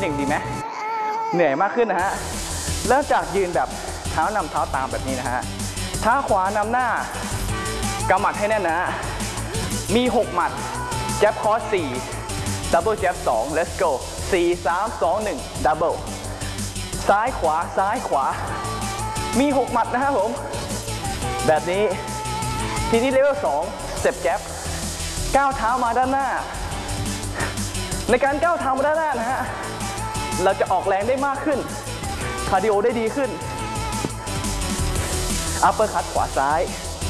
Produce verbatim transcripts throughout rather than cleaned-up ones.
หนึ่งดีไหมเหนื่อยมากขึ้นนะฮะเริ่มจากยืนแบบเท้านำเท้าตามแบบนี้นะฮะเท้าขวานำหน้ากำหมัดให้แน่นนะฮะมีหกหมัดแจ็บคอร์สสี่ดับเบิลแจ็บสอง let's go สี่ สาม สอง หนึ่งดับเบิลซ้ายขวาซ้ายขวามีหกหมัดนะครับผมแบบนี้ทีนี้เลเวลสองสเต็ปแจ็บก้าวเท้ามาด้านหน้าในการก้าวเท้ามาด้านหน้านะฮะเราจะออกแรงได้มากขึ้นคาร์ดิโอได้ดีขึ้นอัปเปอร์คัตขวาซ้าย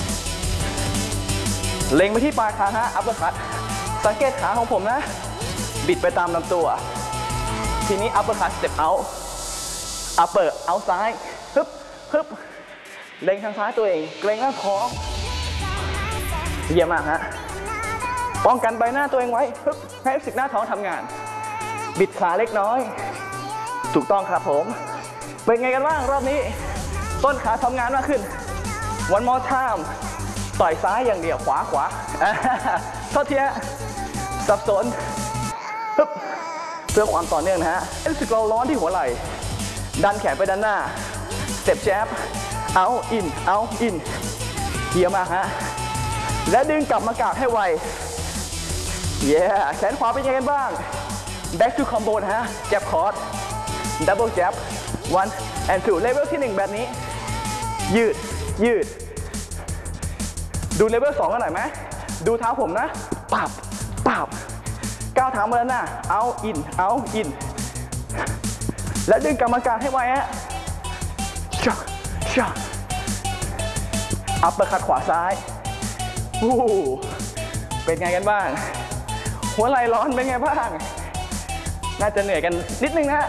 เล็งไปที่ปลายคางฮะอัปเปอร์คัตสังเกตขาของผมนะบิดไปตามลำตัวทีนี้อัปเปอร์คัตสเต็ปเอาอัปเปอร์เอาซ้ายฮึบฮึบเล็งทางซ้ายตัวเองเกรงหน้าท้องเยี่ยมมากฮะป้องกันใบหน้าตัวเองไว้ฮึบให้รู้สึกหน้าท้องทำงานบิดขาเล็กน้อยถูกต้องครับผมเป็นไงกันบ้างรอบนี้ต้นขาทำงานมากขึ้น one more time ต่อยซ้ายอย่างเดียวขวาขวาโทษทีฮะสับสนฮึบเพื่อความต่อเนื่องนะฮะรู้สึกเราร้อนที่หัวไหล่ดันแขนไปด้านหน้าสเต็ปแจ็บเอาอินเอาอินเยี่ยมมากฮะและดึงกลับมากราบให้ไวเย้แขนขวาเป็นยังไงกันบ้าง back to combo นะฮะแจ็บคอร์ส double jab one and two เลเวลที่หนึ่งแบบนี้ยืดยืดดูเลเวลสองกันหน่อยไหมดูเท้าผมนะปับปับก้าวเท้ามาแล้วนะเอาอินเอาอินและดึงกรรมการให้ไวฮะช็อตช็อตอัปเปอร์คัตขวาซ้ายอู้เป็นไงกันบ้างหัวไหล่ร้อนเป็นไงบ้างน่าจะเหนื่อยกันนิดนึงนะ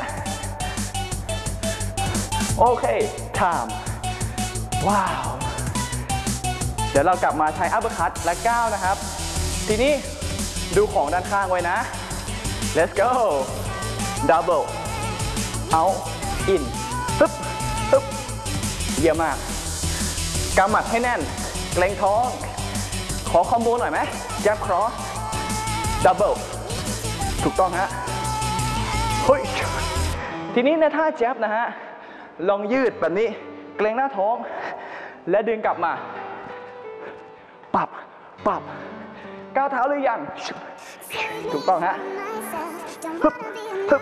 โอเคไทม์ว้าวเดี๋ยวเรากลับมาใช้อัปเปอร์คัตและก้าวนะครับทีนี้ดูของด้านข้างไว้นะ let's go double out in ปึ๊บปึ๊บเยี่ยมมากกำหมัดให้แน่นเกร็งท้องขอคอมโบหน่อยไหมแจ็บครอส double ถูกต้องฮะเฮ้ยทีนี้ในท่าแจ็บนะฮะลองยืดแบบนี้เกร็งหน้าท้องและดึงกลับมาปรับปรับก้าวเท้าหรือยังถูกต้องฮะฮึบฮึบ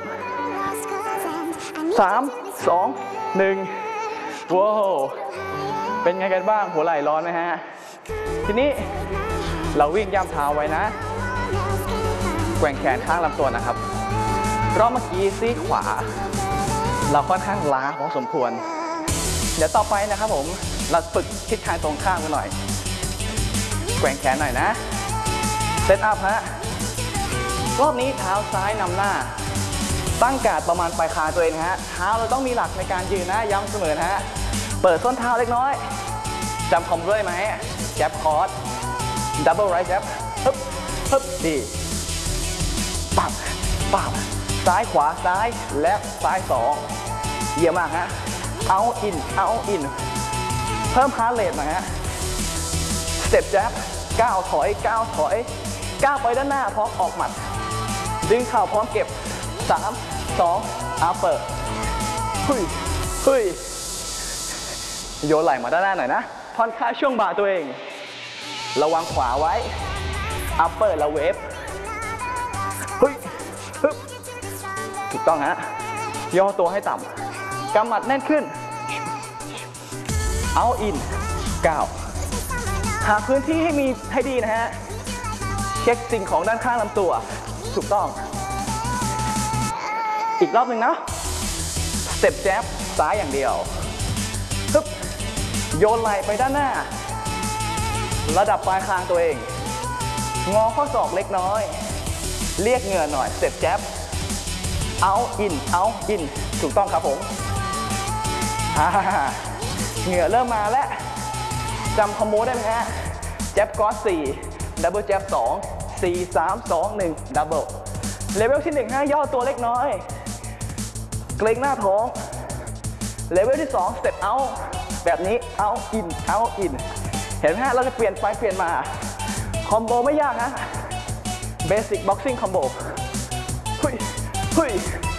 สามสองหนึ่งว้าวเป็นไงกันบ้างหัวไหล่ร้อนไหมฮะทีนี้เราวิ่งย่ำเท้าไว้นะแกว่งแขนข้างลำตัวนะครับรอบเมื่อกี้ซีกขวาเราค่อนข้างล้าพอสมควรเดี๋ยวต่อไปนะครับผมเราฝึกทิศทางตรงข้ามกันหน่อยแกว่งแขนหน่อยนะเซตอัพฮะรอบนี้เท้าซ้ายนำหน้าตั้งการ์ดประมาณปลายคางตัวเองฮะเท้าเราต้องมีหลักในการยืนนะย้ำเสมอนะฮะเปิดส้นเท้าเล็กน้อยจำคอมด้วยไหมแจ็บคอร์สดับเบิลไรท์แจ็บฮึบฮึบดีปับปับซ้ายขวาซ้ายและซ้ายสองเยี่ยมมากฮะเอาอินเอาอินเพิ่มฮาร์ทเรทหน่อยฮะสเต็ปแจ็บก้าวถอยก้าวถอยก้าวไปด้านหน้าพร้อมออกหมัดดึงเข่าพร้อมเก็บสามสองอัปเปอร์เฮ้ยเฮ้ยโยนไหล่มาด้านหน้าหน่อยนะผ่อนคลายช่วงบ่าตัวเองระวังขวาไว้อัปเปอร์แล้วเวฟเฮ้ยฮึบถูกต้องฮะย่อตัวให้ต่ำกำหมัดแน่นขึ้นเอาอินก้าวหาพื้นที่ให้มีให้ดีนะฮะเช็คสิ่งของด้านข้างลำตัวถูกต้องอีกรอบหนึ่งนะสเต็ปแจ็บซ้ายอย่างเดียวฮึบโยนไหล่ไปด้านหน้าระดับปลายคางตัวเองงอข้อศอกเล็กน้อยเรียกเหงื่อหน่อยสเต็ปแจ็บเอาอินเอาอินถูกต้องครับผมเหงื่อเริ่มมาแล้วจำคอมโบได้ไหมฮะแจ็บกอสสี่ดับเบิลแจ็บสองสี่สามสองหนึ่งดับเบิลเลเวลที่หนึ่งฮะย่อตัวเล็กน้อยเกร็งหน้าท้องเลเวลที่สองสเต็ปเอาแบบนี้เอาอินเอาอินเห็นไหมฮะเราจะเปลี่ยนไปเปลี่ยนมาคอมโบไม่ยากฮะเบสิกบ็อกซิ่งคอมโบเฮ้ยเฮ้ย